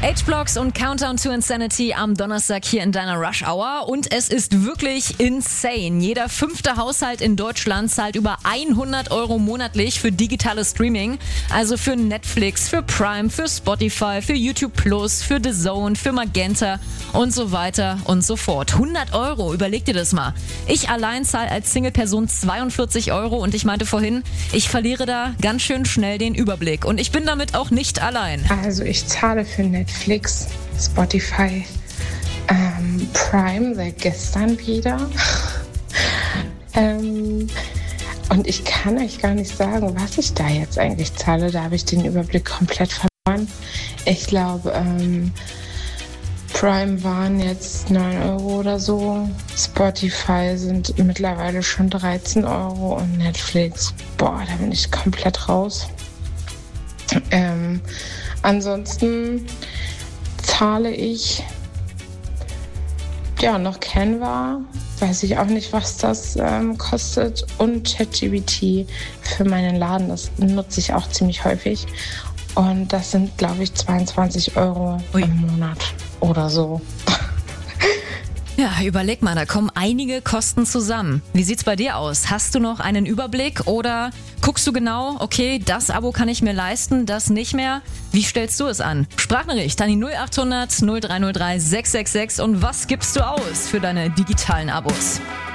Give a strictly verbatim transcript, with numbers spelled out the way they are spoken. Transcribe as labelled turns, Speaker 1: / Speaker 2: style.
Speaker 1: H-Blocks und Countdown to Insanity am Donnerstag hier in deiner Rush Hour. Und es ist wirklich insane. Jeder fünfte Haushalt in Deutschland zahlt über hundert Euro monatlich für digitales Streaming. Also für Netflix, für Prime, für Spotify, für YouTube Plus, für The Zone, für Magenta und so weiter und so fort. hundert Euro, überleg dir das mal. Ich allein zahle als Single-Person zweiundvierzig Euro und ich meinte vorhin, ich verliere da ganz schön schnell den Überblick. Und ich bin damit auch nicht allein.
Speaker 2: Also ich zahle für Netflix, Spotify, ähm, Prime seit gestern wieder. ähm, und ich kann euch gar nicht sagen, was ich da jetzt eigentlich zahle. Da habe ich den Überblick komplett verloren. Ich glaube, ähm, Prime waren jetzt neun Euro oder so. Spotify sind mittlerweile schon dreizehn Euro und Netflix, boah, da bin ich komplett raus. Ähm, ansonsten zahle ich ja noch Canva, weiß ich auch nicht, was das ähm, kostet, und ChatGPT für meinen Laden, das nutze ich auch ziemlich häufig. Und das sind, glaube ich, zweiundzwanzig Euro Ui. Im Monat oder so.
Speaker 1: Ja, überleg mal, da kommen einige Kosten zusammen. Wie sieht's bei dir aus? Hast du noch einen Überblick oder guckst du genau, okay, das Abo kann ich mir leisten, das nicht mehr? Wie stellst du es an? Sprachnachricht an die null achthundert null drei null drei sechs sechs sechs. Und was gibst du aus für deine digitalen Abos?